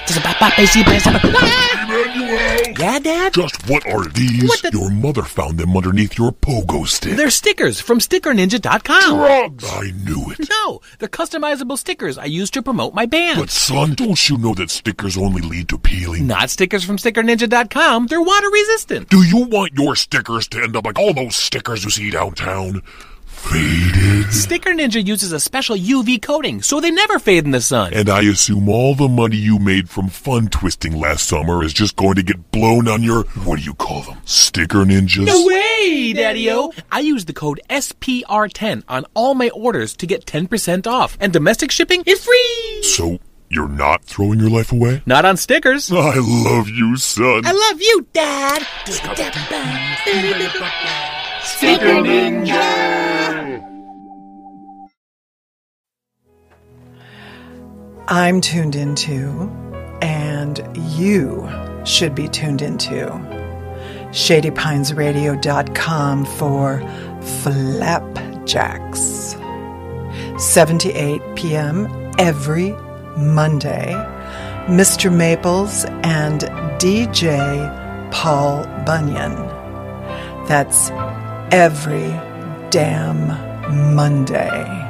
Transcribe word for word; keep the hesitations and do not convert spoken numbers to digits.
Emmanuel! Yeah, Dad? Just what are these? What the- Your mother found them underneath your pogo stick. They're stickers from sticker ninja dot com. Drugs! I knew it. No, they're customizable stickers I use to promote my band. But son, don't you know that stickers only lead to peeling? Not stickers from sticker ninja dot com. They're water resistant. Do you want your stickers to end up like all those stickers you see downtown? Faded? Sticker Ninja uses a special U V coating, so they never fade in the sun. And I assume all the money you made from fun twisting last summer is just going to get blown on your, what do you call them, sticker ninjas? No way, Daddy-O! I use the code S P R ten on all my orders to get ten percent off, and domestic shipping is free! So, you're not throwing your life away? Not on stickers. I love you, son. I love you, Dad! Sticker Ninja! I'm tuned into, and you should be tuned into, shady pines radio dot com for Flapjacks. seven to eight p.m. every Monday. Mister Maples and D J Paul Bunyan. That's every damn Monday.